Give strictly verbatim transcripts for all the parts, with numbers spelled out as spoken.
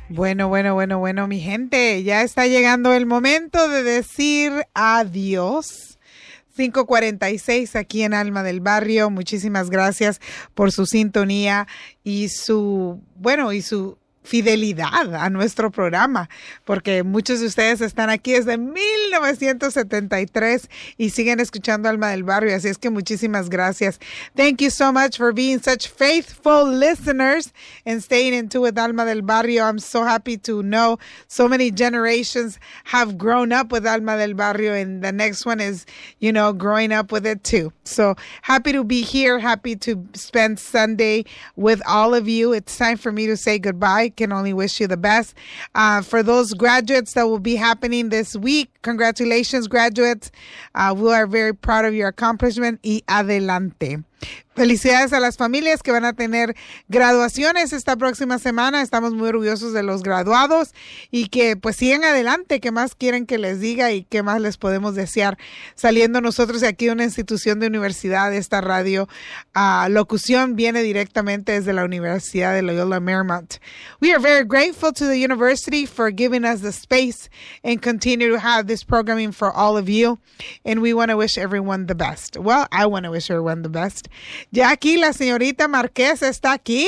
Bueno, bueno, bueno, bueno, mi gente, ya está llegando el momento de decir adiós. cinco cuarenta y seis aquí en Alma del Barrio. Muchísimas gracias por su sintonía y su, bueno, y su fidelidad a nuestro programa, porque muchos de ustedes están aquí desde mil novecientos setenta y tres y siguen escuchando Alma del Barrio, así es que muchísimas gracias. Thank you so much for being such faithful listeners and staying in tune with Alma del Barrio. I'm so happy to know so many generations have grown up with Alma del Barrio, and the next one is, you know, growing up with it too. So happy to be here, happy to spend Sunday with all of you. It's time for me to say goodbye. Can only wish you the best. Uh, for those graduates that will be happening this week, congratulations, graduates. Uh, we are very proud of your accomplishment. Y adelante. Felicidades a las familias que van a tener graduaciones esta próxima semana. Estamos muy orgullosos de los graduados y que pues sigan adelante. ¿Qué más quieren que les diga y qué más les podemos desear? Saliendo nosotros de aquí de una institución de universidad, esta radio uh, locución viene directamente desde la Universidad de Loyola Marymount. We are very grateful to the university for giving us the space and continue to have this programming for all of you. And we want to wish everyone the best. Well, I want to wish everyone the best. Ya aquí la señorita Márquez está aquí.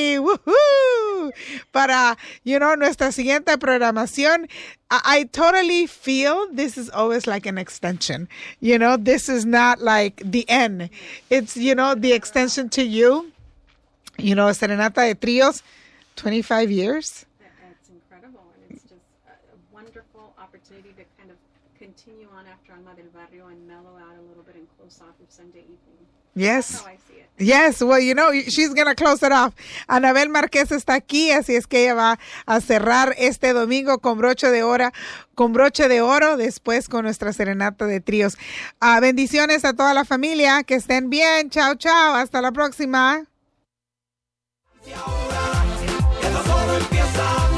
¡Woohoo! Para, you know, nuestra siguiente programación. I, I totally feel this is always like an extension. You know, this is not like the end. It's, you know, the extension to you. You know, Serenata de Tríos, twenty-five years. It's incredible, and it's just a wonderful opportunity to kind of continue on after Alma del Barrio and mellow out a little bit and close off of Sunday evening. Yes. That's how I see it. Yes, well, you know, she's going to close it off. Anabel Márquez está aquí, así es que ella va a cerrar este domingo con broche de oro, con broche de oro, después con nuestra serenata de tríos. Uh, bendiciones a toda la familia, que estén bien. Chao, chao, hasta la próxima. Y ahora, esto solo empieza.